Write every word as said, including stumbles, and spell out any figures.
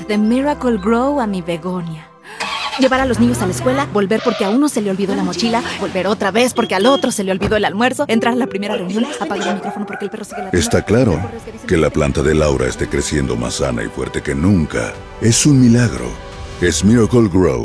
De Miracle Grow a mi begonia. Llevar a los niños a la escuela, volver porque a uno se le olvidó la mochila, volver otra vez porque al otro se le olvidó el almuerzo, entrar a la primera reunión, apagar el micrófono porque el perro sigue la... Está claro que la planta de Laura esté creciendo más sana y fuerte que nunca. Es un milagro. Es Miracle Grow.